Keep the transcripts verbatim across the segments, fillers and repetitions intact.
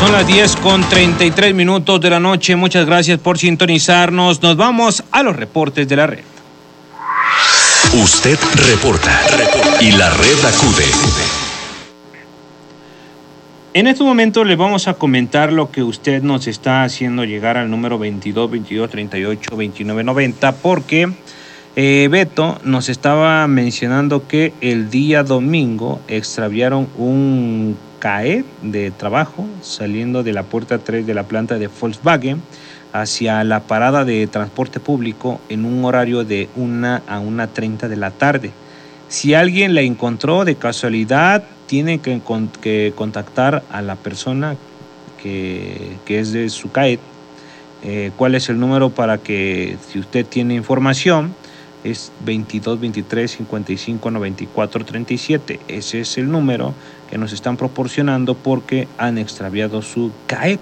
Son las diez con treinta y tres minutos de la noche. Muchas gracias por sintonizarnos. Nos vamos a los reportes de la red. Usted reporta y la red acude. En este momento le vamos a comentar lo que usted nos está haciendo llegar al número veintidós, veintidós, treinta y ocho, veintinueve, noventa, porque eh, Beto nos estaba mencionando que el día domingo extraviaron un caet de trabajo saliendo de la puerta tres de la planta de Volkswagen hacia la parada de transporte público en un horario de una a una treinta de la tarde. Si alguien la encontró de casualidad, tiene que, que contactar a la persona que, que es de su caet. Eh, ¿Cuál es el número para que, si usted tiene información? Es veintidós, veintitrés, cincuenta y cinco, noventa y cuatro, treinta y siete. Ese es el número que nos están proporcionando porque han extraviado su caet.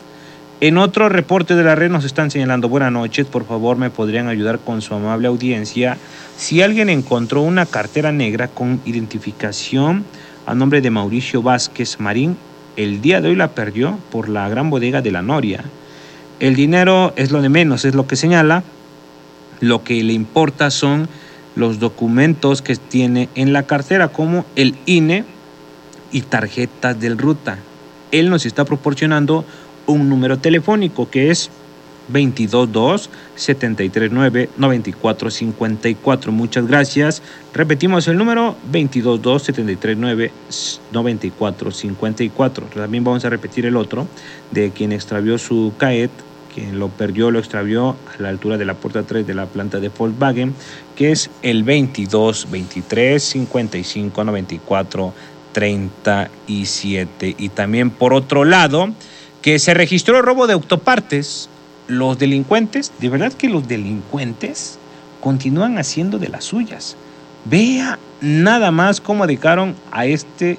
En otro reporte de la red nos están señalando: buenas noches, por favor me podrían ayudar con su amable audiencia. Si alguien encontró una cartera negra con identificación a nombre de Mauricio Vázquez Marín, el día de hoy la perdió por la Gran Bodega de la Noria. El dinero es lo de menos, es lo que señala. Lo que le importa son los documentos que tiene en la cartera, como el I N E y tarjetas del ruta. Él nos está proporcionando un número telefónico que es veintidós dos, setenta y tres nueve, noventa y cuatro cincuenta y cuatro. Muchas gracias. Repetimos el número: veintidós dos, setenta y tres nueve, noventa y cuatro cincuenta y cuatro. También vamos a repetir el otro de quien extravió su caet, quien lo perdió, lo extravió a la altura de la puerta tres de la planta de Volkswagen, que es el veintidós, veintitrés, cincuenta y cinco, noventa y cuatro, treinta y siete. Y también, por otro lado, que se registró robo de autopartes. Los delincuentes, de verdad que los delincuentes continúan haciendo de las suyas. Vea nada más cómo dejaron a este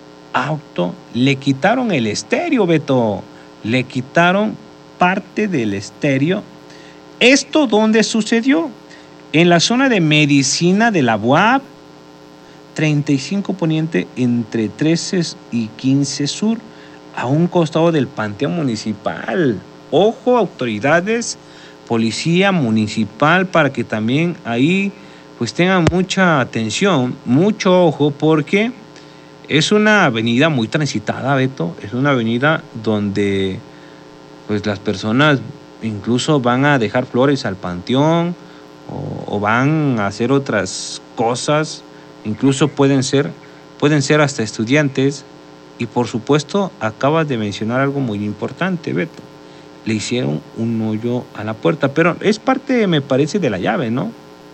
auto. Le quitaron el estéreo, Beto. Le quitaron parte del estéreo. ¿Esto dónde sucedió? En la zona de medicina de la U A P, treinta y cinco Poniente, entre trece y quince Sur, a un costado del Panteón Municipal. Ojo, autoridades, policía municipal, para que también ahí pues tengan mucha atención, mucho ojo, porque es una avenida muy transitada, Beto. Es una avenida donde pues las personas incluso van a dejar flores al panteón o, o van a hacer otras cosas, incluso pueden ser, pueden ser hasta estudiantes. Y por supuesto, acabas de mencionar algo muy importante, Beto. Le hicieron un hoyo a la puerta, pero es parte, me parece, de la llave, ¿no?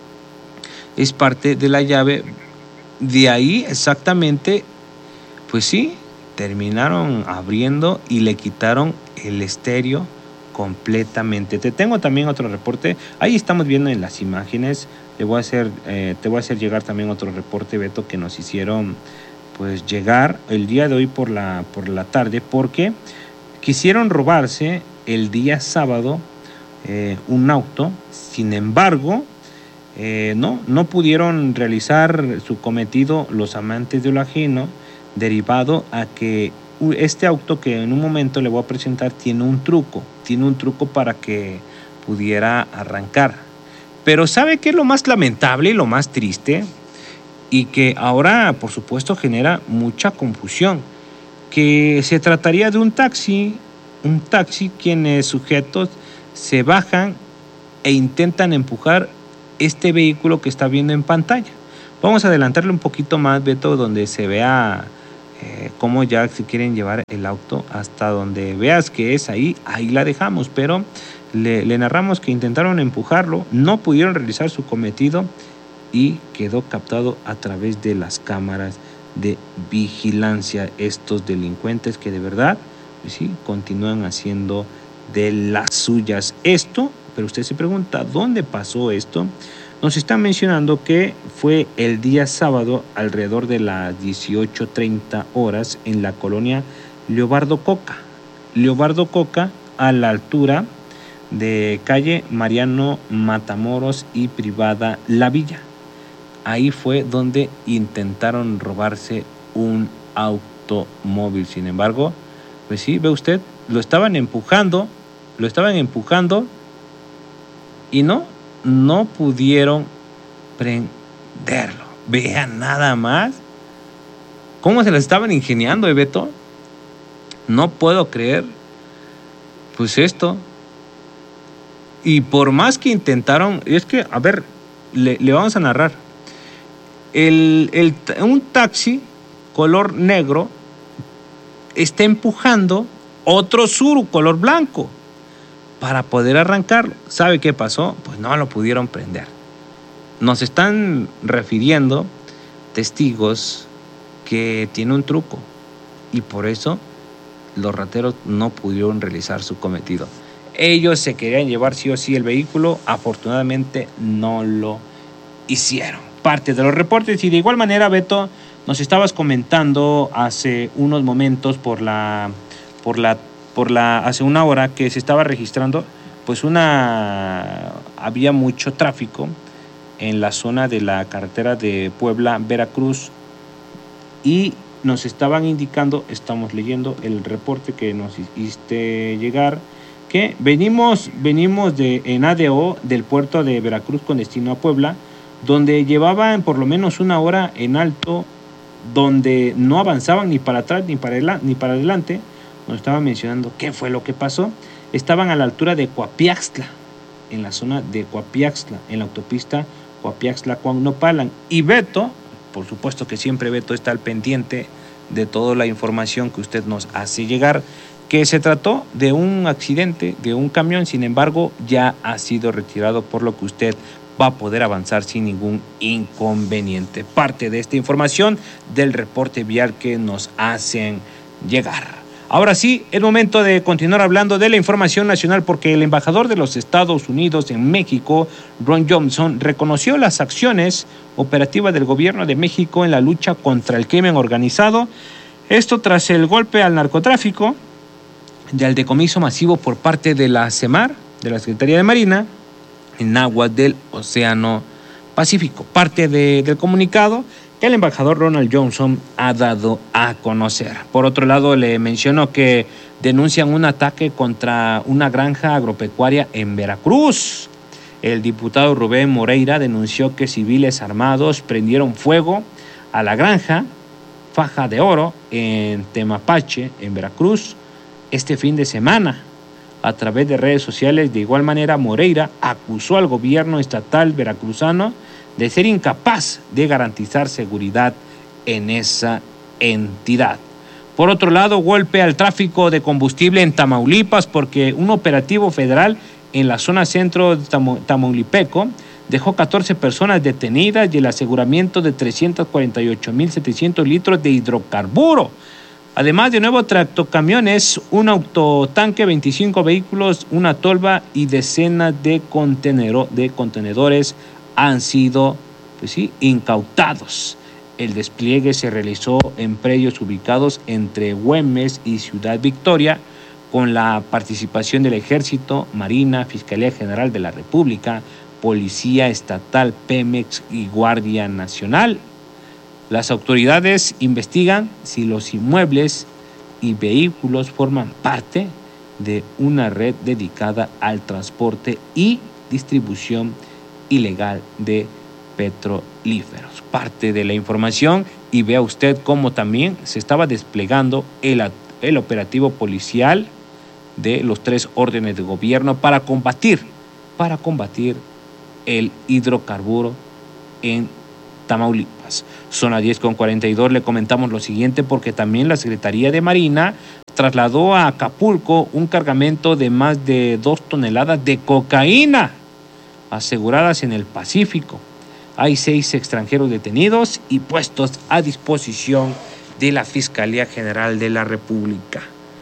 Es parte de la llave. De ahí exactamente, pues sí, terminaron abriendo y le quitaron el estéreo completamente. Te tengo también otro reporte. Ahí estamos viendo en las imágenes. Te voy a hacer, eh, te voy a hacer llegar también otro reporte, Beto, que nos hicieron pues llegar el día de hoy por la, por la tarde, porque quisieron robarse el día sábado eh, un auto. Sin embargo, eh, no, no pudieron realizar su cometido los amantes de lo ajeno, derivado a que este auto, que en un momento le voy a presentar, tiene un truco, tiene un truco para que pudiera arrancar. Pero ¿sabe qué es lo más lamentable y lo más triste? Y que ahora, por supuesto, genera mucha confusión, que se trataría de un taxi, un taxi quienes sujetos se bajan e intentan empujar este vehículo que está viendo en pantalla. Vamos a adelantarle un poquito más, Beto, donde se vea eh, cómo ya se quieren llevar el auto. Hasta donde veas que es ahí, ahí la dejamos, pero le, le narramos que intentaron empujarlo, no pudieron realizar su cometido y quedó captado a través de las cámaras de vigilancia estos delincuentes que de verdad, pues sí, continúan haciendo de las suyas. Esto, pero usted se pregunta, ¿dónde pasó esto? Nos están mencionando que fue el día sábado alrededor de las dieciocho treinta horas en la colonia Leobardo Coca. Leobardo Coca, a la altura de calle Mariano Matamoros y Privada La Villa. Ahí fue donde intentaron robarse un automóvil. Sin embargo, Pues sí, ve usted, lo estaban empujando, lo estaban empujando y no, no pudieron prenderlo. Vean nada más cómo se las estaban ingeniando, ¿eh, Beto? No puedo creer, pues esto. Y por más que intentaron, es que, a ver, le, le vamos a narrar. El, el, un taxi color negro está empujando otro Tsuru color blanco para poder arrancarlo. ¿Sabe qué pasó? Pues no lo pudieron prender. Nos están refiriendo testigos que tiene un truco y por eso los rateros no pudieron realizar su cometido. Ellos se querían llevar sí o sí el vehículo, afortunadamente no lo hicieron. Parte de los reportes. Y de igual manera, Beto, nos estabas comentando hace unos momentos por la por la por la hace una hora que se estaba registrando pues una había mucho tráfico en la zona de la carretera de Puebla Veracruz y nos estaban indicando, estamos leyendo el reporte que nos hiciste llegar, que venimos venimos de en A D O del puerto de Veracruz con destino a Puebla, donde llevaban por lo menos una hora en alto, donde no avanzaban ni para atrás ni para, el, ni para adelante. Nos estaban mencionando qué fue lo que pasó. Estaban a la altura de Coapiaxtla, en la zona de Coapiaxtla, en la autopista Coapiaxtla-Cuauhnopalan. Y Beto, por supuesto que siempre Beto está al pendiente de toda la información que usted nos hace llegar, que se trató de un accidente de un camión, sin embargo ya ha sido retirado, por lo que usted va a poder avanzar sin ningún inconveniente. Parte de esta información del reporte vial que nos hacen llegar. Ahora sí, es momento de continuar hablando de la información nacional porque el embajador de los Estados Unidos en México, Ron Johnson, reconoció las acciones operativas del gobierno de México en la lucha contra el crimen organizado. Esto tras el golpe al narcotráfico y al decomiso masivo por parte de la CEMAR, de la Secretaría de Marina, en aguas del Océano Pacífico. Parte de, del comunicado que el embajador Ronald Johnson ha dado a conocer. Por otro lado, le mencionó que denuncian un ataque contra una granja agropecuaria en Veracruz. El diputado Rubén Moreira denunció que civiles armados prendieron fuego a la granja Faja de Oro en Temapache, en Veracruz, este fin de semana. A través de redes sociales, de igual manera, Moreira acusó al gobierno estatal veracruzano de ser incapaz de garantizar seguridad en esa entidad. Por otro lado, golpe al tráfico de combustible en Tamaulipas porque un operativo federal en la zona centro de Tamaulipeco dejó catorce personas detenidas y el aseguramiento de trescientos cuarenta y ocho mil setecientos litros de hidrocarburo. Además de nuevo tractocamiones, un autotanque, veinticinco vehículos, una tolva y decenas de, contenero, de contenedores han sido, pues sí, incautados. El despliegue se realizó en predios ubicados entre Güemes y Ciudad Victoria, con la participación del Ejército, Marina, Fiscalía General de la República, Policía Estatal, Pemex y Guardia Nacional. Las autoridades investigan si los inmuebles y vehículos forman parte de una red dedicada al transporte y distribución ilegal de petrolíferos. Parte de la información, y vea usted cómo también se estaba desplegando el, el operativo policial de los tres órdenes de gobierno para combatir, para combatir el hidrocarburo en Tamaulipas. Zona diez con cuarenta y dos, le comentamos lo siguiente porque también la Secretaría de Marina trasladó a Acapulco un cargamento de más de dos toneladas de cocaína aseguradas en el Pacífico. Hay seis extranjeros detenidos y puestos a disposición de la Fiscalía General de la República.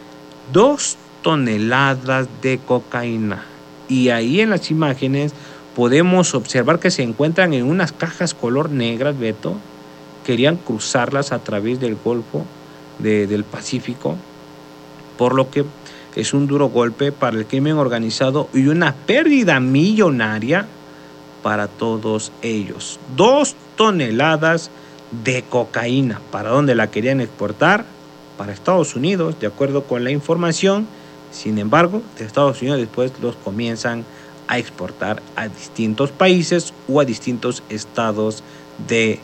Dos toneladas de cocaína. Y ahí en las imágenes podemos observar que se encuentran en unas cajas color negras, Beto. Querían cruzarlas a través del Golfo de, del Pacífico, por lo que es un duro golpe para el crimen organizado y una pérdida millonaria para todos ellos. Dos toneladas de cocaína. ¿Para dónde la querían exportar? para Estados Unidos, de acuerdo con la información. Sin embargo, de Estados Unidos después los comienzan a exportar a distintos países o a distintos estados de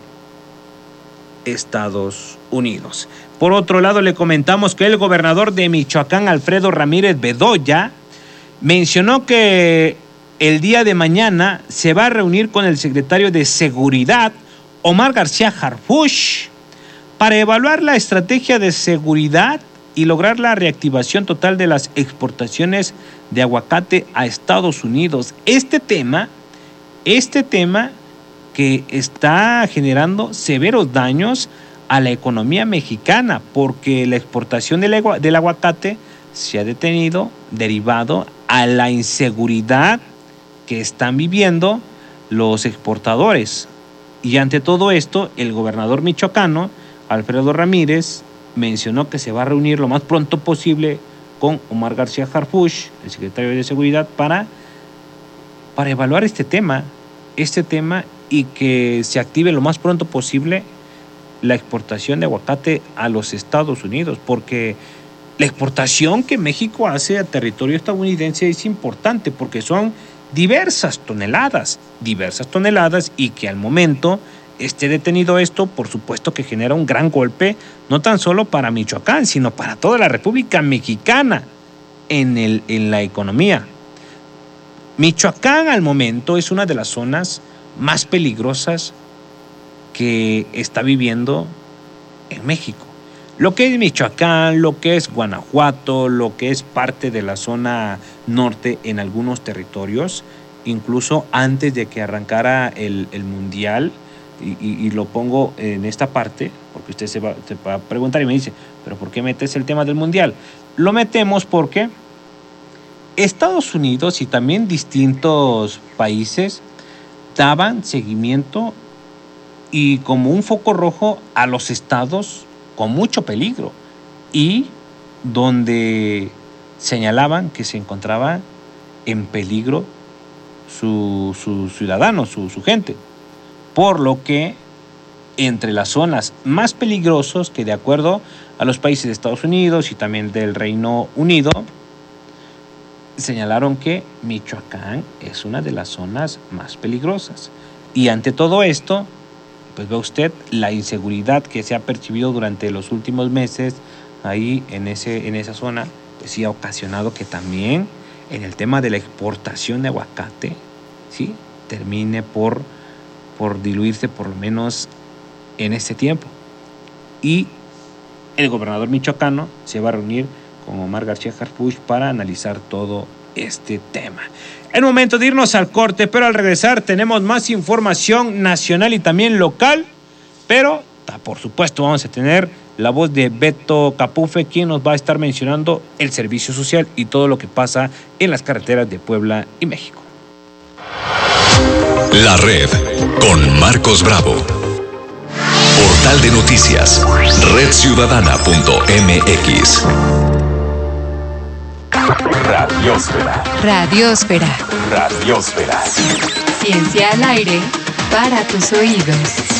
Estados Unidos. Por otro lado, le comentamos que el gobernador de Michoacán, Alfredo Ramírez Bedoya, mencionó que el día de mañana se va a reunir con el secretario de Seguridad, Omar García Harfuch, para evaluar la estrategia de seguridad y lograr la reactivación total de las exportaciones de aguacate a Estados Unidos. Este tema, este tema que está generando severos daños a la economía mexicana, porque la exportación del, agu- del aguacate se ha detenido derivado a la inseguridad que están viviendo los exportadores. Y ante todo esto, el gobernador michoacano, Alfredo Ramírez, mencionó que se va a reunir lo más pronto posible con Omar García Harfuch, el secretario de Seguridad, para, para evaluar este tema, este tema y que se active lo más pronto posible la exportación de aguacate a los Estados Unidos, porque la exportación que México hace a territorio estadounidense es importante porque son diversas toneladas, diversas toneladas y que al momento esté detenido esto, por supuesto que genera un gran golpe, no tan solo para Michoacán, sino para toda la República Mexicana en, el, en la economía. Michoacán al momento es una de las zonas más peligrosas que está viviendo en México. Lo que es Michoacán, lo que es Guanajuato, lo que es parte de la zona norte en algunos territorios, incluso antes de que arrancara el, el Mundial, y, y, y lo pongo en esta parte, porque usted se va, se va a preguntar y me dice, ¿pero por qué metes el tema del Mundial? Lo metemos porque Estados Unidos y también distintos países daban seguimiento y como un foco rojo a los estados con mucho peligro y donde señalaban que se encontraba en peligro su, su ciudadano, su, su gente. Por lo que entre las zonas más peligrosas que de acuerdo a los países de Estados Unidos y también del Reino Unido, señalaron que Michoacán es una de las zonas más peligrosas. Y ante todo esto, pues ve usted la inseguridad que se ha percibido durante los últimos meses ahí en, ese, en esa zona, pues sí ha ocasionado que también en el tema de la exportación de aguacate, ¿sí?, termine por, por diluirse por lo menos en este tiempo. Y el gobernador michoacano se va a reunir con Omar García Harfuch para analizar todo este tema. Es momento de irnos al corte, pero al regresar tenemos más información nacional y también local, pero por supuesto vamos a tener la voz de Beto Capufe, quien nos va a estar mencionando el servicio social y todo lo que pasa en las carreteras de Puebla y México. La Red con Marcos Bravo. Portal de noticias, red ciudadana punto m x. Radiosfera. Radiosfera. Radiosfera. Ciencia al aire para tus oídos.